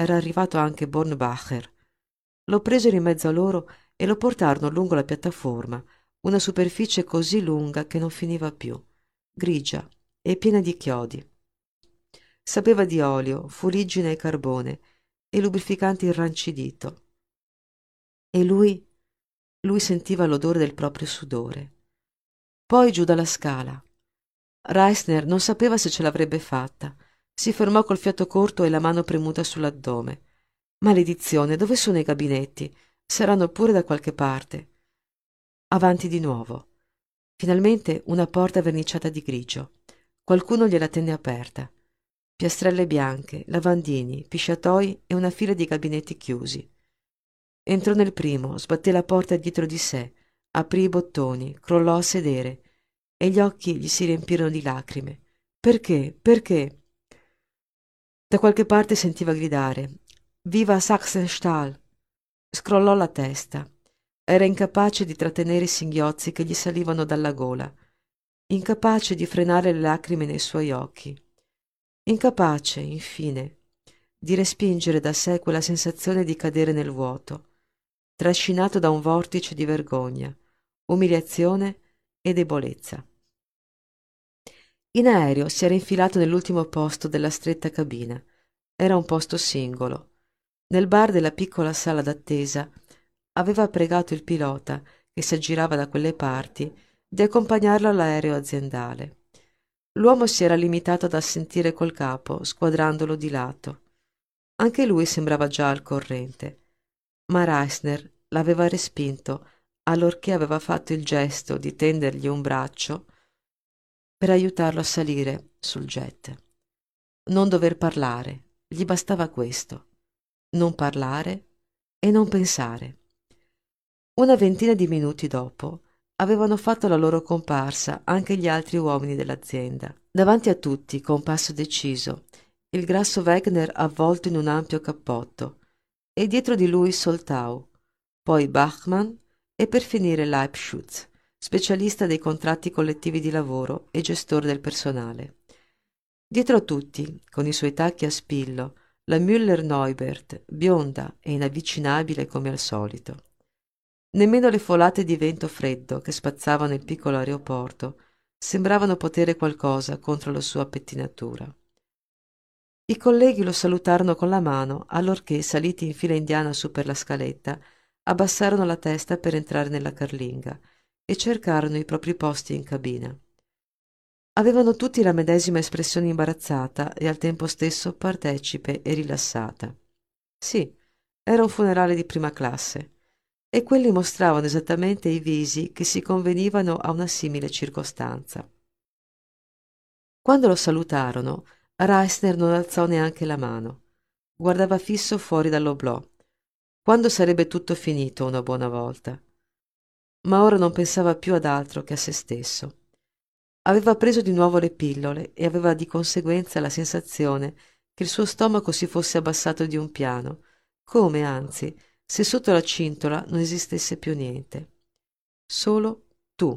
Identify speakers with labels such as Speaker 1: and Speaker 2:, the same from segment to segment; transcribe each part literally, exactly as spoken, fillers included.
Speaker 1: era arrivato anche Bornbacher. Lo presero in mezzo a loro e lo portarono lungo la piattaforma, una superficie così lunga che non finiva più, grigia e piena di chiodi. Sapeva di olio, fuliggine e carbone e lubrificante irrancidito. E lui, lui sentiva l'odore del proprio sudore. Poi giù dalla scala. Reisner non sapeva se ce l'avrebbe fatta. Si fermò col fiato corto e la mano premuta sull'addome. Maledizione, dove sono i gabinetti? Saranno pure da qualche parte. Avanti di nuovo. Finalmente una porta verniciata di grigio. Qualcuno gliela tenne aperta. Piastrelle bianche, lavandini, pisciatoi e una fila di gabinetti chiusi. Entrò nel primo, sbatté la porta dietro di sé, aprì i bottoni, crollò a sedere e gli occhi gli si riempirono di lacrime. Perché? Perché? Da qualche parte sentiva gridare «Viva Sachsenstahl!». Scrollò la testa. Era incapace di trattenere i singhiozzi che gli salivano dalla gola, incapace di frenare le lacrime nei suoi occhi, incapace, infine, di respingere da sé quella sensazione di cadere nel vuoto, trascinato da un vortice di vergogna, umiliazione e debolezza. In aereo si era infilato nell'ultimo posto della stretta cabina. Era un posto singolo. Nel bar della piccola sala d'attesa aveva pregato il pilota, che si aggirava da quelle parti, di accompagnarlo all'aereo aziendale. L'uomo si era limitato ad assentire col capo, squadrandolo di lato. Anche lui sembrava già al corrente, ma Reisner l'aveva respinto allorché aveva fatto il gesto di tendergli un braccio per aiutarlo a salire sul jet. Non dover parlare, gli bastava questo. Non parlare e non pensare. Una ventina di minuti dopo avevano fatto la loro comparsa anche gli altri uomini dell'azienda. Davanti a tutti, con passo deciso, il grasso Wegener avvolto in un ampio cappotto, e dietro di lui Soltau, poi Bachmann e per finire Leibschutz, specialista dei contratti collettivi di lavoro e gestore del personale. Dietro a tutti, con i suoi tacchi a spillo, la Müller-Neubert, bionda e inavvicinabile come al solito. Nemmeno le folate di vento freddo che spazzavano il piccolo aeroporto sembravano potere qualcosa contro la sua pettinatura. I colleghi lo salutarono con la mano allorché, saliti in fila indiana su per la scaletta, abbassarono la testa per entrare nella carlinga e cercarono i propri posti in cabina. Avevano tutti la medesima espressione imbarazzata e al tempo stesso partecipe e rilassata. Sì, era un funerale di prima classe, e quelli mostravano esattamente i visi che si convenivano a una simile circostanza. Quando lo salutarono, Reisner non alzò neanche la mano. Guardava fisso fuori dall'oblò. Quando sarebbe tutto finito una buona volta? Ma ora non pensava più ad altro che a se stesso. Aveva preso di nuovo le pillole e aveva di conseguenza la sensazione che il suo stomaco si fosse abbassato di un piano, come, anzi, se sotto la cintola non esistesse più niente. Solo tu.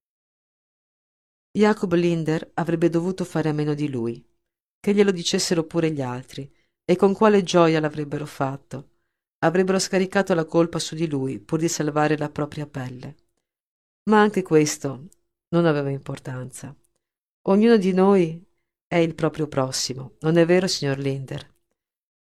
Speaker 1: Jacob Linder avrebbe dovuto fare a meno di lui. Che glielo dicessero pure gli altri, e con quale gioia l'avrebbero fatto. Avrebbero scaricato la colpa su di lui pur di salvare la propria pelle. Ma anche questo non aveva importanza. Ognuno di noi è il proprio prossimo, non è vero, signor Linder?